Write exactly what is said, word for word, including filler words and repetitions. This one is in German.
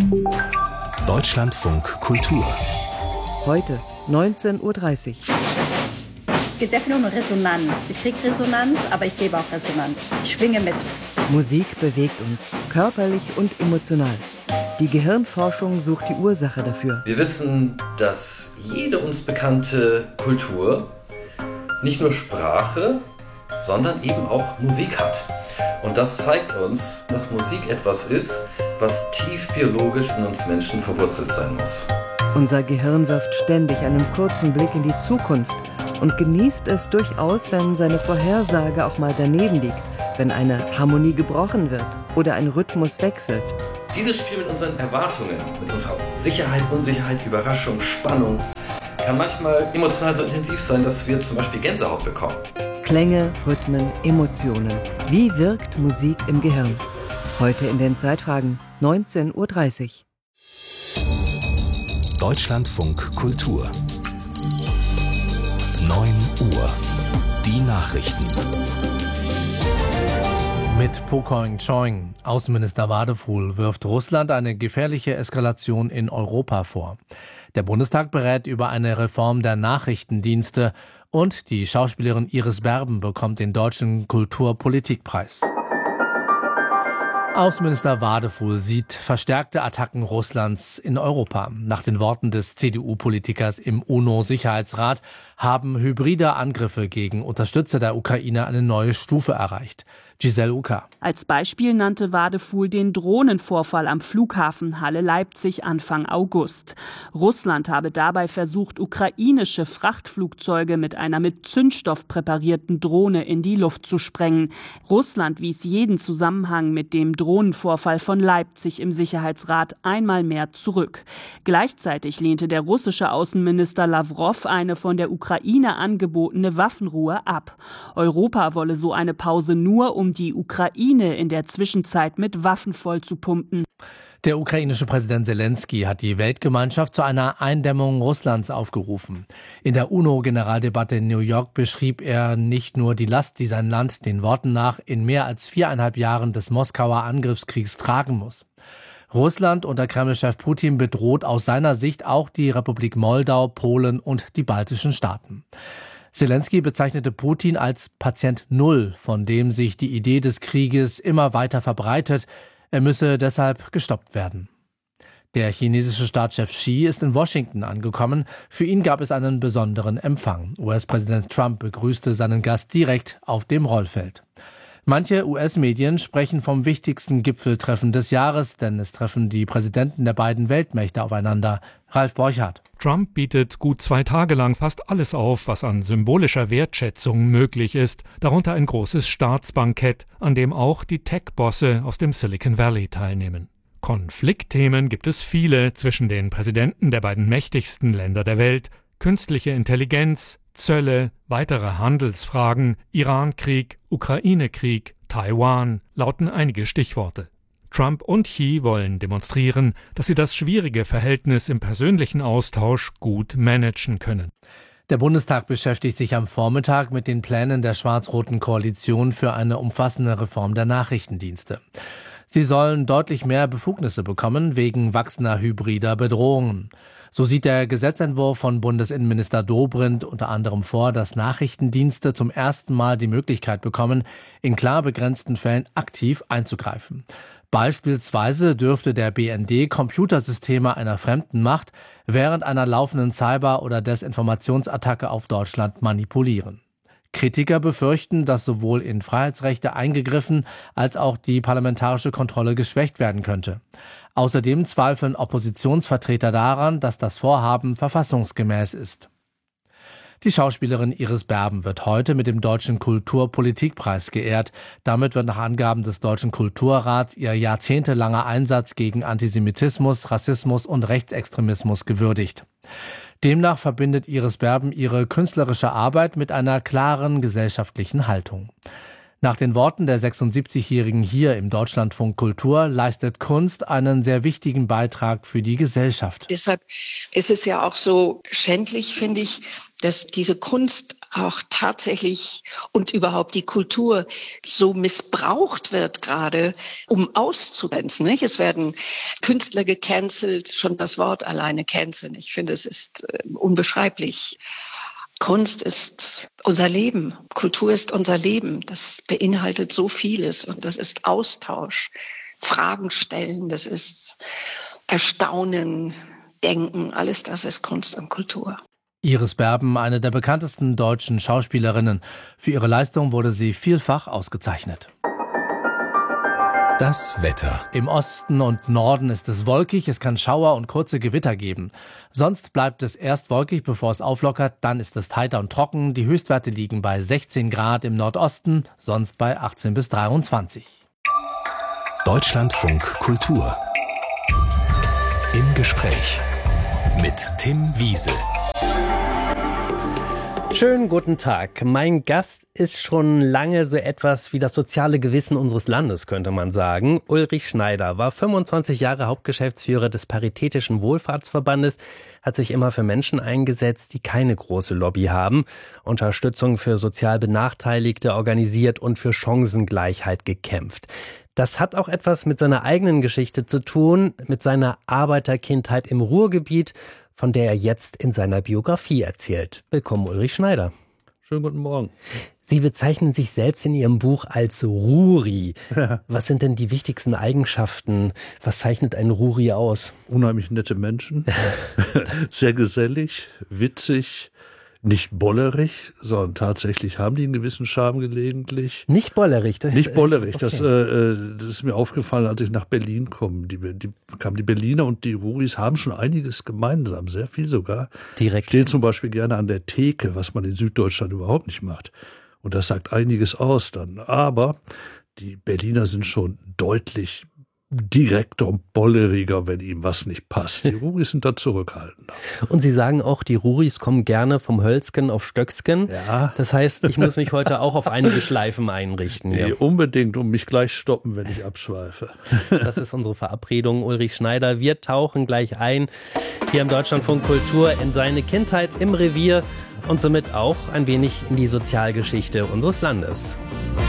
Deutschlandfunk Kultur. Heute neunzehn Uhr dreißig. Es geht sehr viel um Resonanz. Ich kriege Resonanz, aber ich gebe auch Resonanz. Ich schwinge mit. Musik bewegt uns, körperlich und emotional. Die Gehirnforschung sucht die Ursache dafür. Wir wissen, dass jede uns bekannte Kultur nicht nur Sprache, sondern eben auch Musik hat. Und das zeigt uns, dass Musik etwas ist, was tief biologisch in uns Menschen verwurzelt sein muss. Unser Gehirn wirft ständig einen kurzen Blick in die Zukunft und genießt es durchaus, wenn seine Vorhersage auch mal daneben liegt, wenn eine Harmonie gebrochen wird oder ein Rhythmus wechselt. Dieses Spiel mit unseren Erwartungen, mit unserer Sicherheit, Unsicherheit, Überraschung, Spannung, kann manchmal emotional so intensiv sein, dass wir zum Beispiel Gänsehaut bekommen. Klänge, Rhythmen, Emotionen. Wie wirkt Musik im Gehirn? Heute in den Zeitfragen neunzehn Uhr dreißig. Deutschlandfunk Kultur. neun Uhr. Die Nachrichten. Mit Po Keung-Cheng. Außenminister Wadefuhl wirft Russland eine gefährliche Eskalation in Europa vor. Der Bundestag berät über eine Reform der Nachrichtendienste und die Schauspielerin Iris Berben bekommt den Deutschen Kulturpolitikpreis. Außenminister Wadefuhl sieht verstärkte Attacken Russlands in Europa. Nach den Worten des C D U-Politikers im UNO-Sicherheitsrat haben hybride Angriffe gegen Unterstützer der Ukraine eine neue Stufe erreicht. Giselle Uka. Als Beispiel nannte Wadefuhl den Drohnenvorfall am Flughafen Halle-Leipzig Anfang August. Russland habe dabei versucht, ukrainische Frachtflugzeuge mit einer mit Zündstoff präparierten Drohne in die Luft zu sprengen. Russland wies jeden Zusammenhang mit dem Drohnenvorfall von Leipzig im Sicherheitsrat einmal mehr zurück. Gleichzeitig lehnte der russische Außenminister Lawrow eine von der Ukraine angebotene Waffenruhe ab. Europa wolle so eine Pause nur, um um die Ukraine in der Zwischenzeit mit Waffen vollzupumpen. Der ukrainische Präsident Zelensky hat die Weltgemeinschaft zu einer Eindämmung Russlands aufgerufen. In der UNO-Generaldebatte in New York beschrieb er nicht nur die Last, die sein Land den Worten nach in mehr als viereinhalb Jahren des Moskauer Angriffskriegs tragen muss. Russland unter Kreml-Chef Putin bedroht aus seiner Sicht auch die Republik Moldau, Polen und die baltischen Staaten. Zelensky bezeichnete Putin als Patient Null, von dem sich die Idee des Krieges immer weiter verbreitet. Er müsse deshalb gestoppt werden. Der chinesische Staatschef Xi ist in Washington angekommen. Für ihn gab es einen besonderen Empfang. U S-Präsident Trump begrüßte seinen Gast direkt auf dem Rollfeld. Manche U S-Medien sprechen vom wichtigsten Gipfeltreffen des Jahres, denn es treffen die Präsidenten der beiden Weltmächte aufeinander. Ralf Borchardt. Trump bietet gut zwei Tage lang fast alles auf, was an symbolischer Wertschätzung möglich ist, darunter ein großes Staatsbankett, an dem auch die Tech-Bosse aus dem Silicon Valley teilnehmen. Konfliktthemen gibt es viele zwischen den Präsidenten der beiden mächtigsten Länder der Welt: künstliche Intelligenz, Zölle, weitere Handelsfragen, Irankrieg, Ukraine-Krieg, Taiwan lauten einige Stichworte. Trump und Xi wollen demonstrieren, dass sie das schwierige Verhältnis im persönlichen Austausch gut managen können. Der Bundestag beschäftigt sich am Vormittag mit den Plänen der schwarz-roten Koalition für eine umfassende Reform der Nachrichtendienste. Sie sollen deutlich mehr Befugnisse bekommen wegen wachsender hybrider Bedrohungen. So sieht der Gesetzentwurf von Bundesinnenminister Dobrindt unter anderem vor, dass Nachrichtendienste zum ersten Mal die Möglichkeit bekommen, in klar begrenzten Fällen aktiv einzugreifen. Beispielsweise dürfte der B N D Computersysteme einer fremden Macht während einer laufenden Cyber- oder Desinformationsattacke auf Deutschland manipulieren. Kritiker befürchten, dass sowohl in Freiheitsrechte eingegriffen als auch die parlamentarische Kontrolle geschwächt werden könnte. Außerdem zweifeln Oppositionsvertreter daran, dass das Vorhaben verfassungsgemäß ist. Die Schauspielerin Iris Berben wird heute mit dem Deutschen Kulturpolitikpreis geehrt. Damit wird nach Angaben des Deutschen Kulturrats ihr jahrzehntelanger Einsatz gegen Antisemitismus, Rassismus und Rechtsextremismus gewürdigt. Demnach verbindet Iris Berben ihre künstlerische Arbeit mit einer klaren gesellschaftlichen Haltung. Nach den Worten der sechsundsiebzigjährigen hier im Deutschlandfunk Kultur leistet Kunst einen sehr wichtigen Beitrag für die Gesellschaft. Deshalb ist es ja auch so schändlich, finde ich, dass diese Kunst auch tatsächlich und überhaupt die Kultur so missbraucht wird gerade, um auszugrenzen. Nicht? Es werden Künstler gecancelt, schon das Wort alleine canceln. Ich finde, es ist äh, unbeschreiblich. Kunst ist unser Leben, Kultur ist unser Leben. Das beinhaltet so vieles und das ist Austausch, Fragen stellen, das ist Erstaunen, Denken, alles das ist Kunst und Kultur. Iris Berben, eine der bekanntesten deutschen Schauspielerinnen. Für ihre Leistung wurde sie vielfach ausgezeichnet. Das Wetter. Im Osten und Norden ist es wolkig, es kann Schauer und kurze Gewitter geben. Sonst bleibt es erst wolkig, bevor es auflockert, dann ist es heiter und trocken. Die Höchstwerte liegen bei sechzehn Grad im Nordosten, sonst bei achtzehn bis dreiundzwanzig. Deutschlandfunk Kultur. Im Gespräch mit Tim Wiese. Schönen guten Tag. Mein Gast ist schon lange so etwas wie das soziale Gewissen unseres Landes, könnte man sagen. Ulrich Schneider war fünfundzwanzig Jahre Hauptgeschäftsführer des Paritätischen Wohlfahrtsverbandes, hat sich immer für Menschen eingesetzt, die keine große Lobby haben, Unterstützung für sozial Benachteiligte organisiert und für Chancengleichheit gekämpft. Das hat auch etwas mit seiner eigenen Geschichte zu tun, mit seiner Arbeiterkindheit im Ruhrgebiet, von der er jetzt in seiner Biografie erzählt. Willkommen, Ulrich Schneider. Schönen guten Morgen. Sie bezeichnen sich selbst in Ihrem Buch als Ruri. Was sind denn die wichtigsten Eigenschaften? Was zeichnet ein Ruri aus? Unheimlich nette Menschen, sehr gesellig, witzig, nicht bollerig, sondern tatsächlich haben die einen gewissen Charme gelegentlich. Nicht bollerig? Das nicht bollerig, okay. das, äh, das ist mir aufgefallen, als ich nach Berlin komme. Die, die, kamen die Berliner und die Ruris haben schon einiges gemeinsam, sehr viel sogar. Direkt. Stehen zum Beispiel gerne an der Theke, was man in Süddeutschland überhaupt nicht macht. Und das sagt einiges aus dann. Aber die Berliner sind schon deutlich direkter und bolleriger, wenn ihm was nicht passt. Die Ruris sind da zurückhaltender. Und Sie sagen auch, die Ruris kommen gerne vom Hölzgen auf Stöcksken. Ja. Das heißt, ich muss mich heute auch auf einige Schleifen einrichten. Nee, ja. Unbedingt und mich gleich stoppen, wenn ich abschweife. Das ist unsere Verabredung, Ulrich Schneider. Wir tauchen gleich ein, hier im Deutschlandfunk Kultur, in seine Kindheit im Revier und somit auch ein wenig in die Sozialgeschichte unseres Landes.